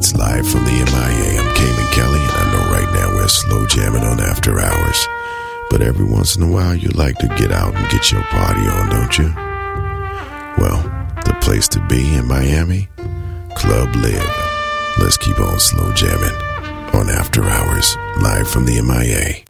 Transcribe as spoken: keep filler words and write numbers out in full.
It's live from the M I A. I'm Cayman Kelly, and I know right now we're slow jamming on After Hours. But every once in a while, you like to get out and get your party on, don't you? Well, the place to be in Miami? Club Live. Let's keep on slow jamming on After Hours, live from the M I A.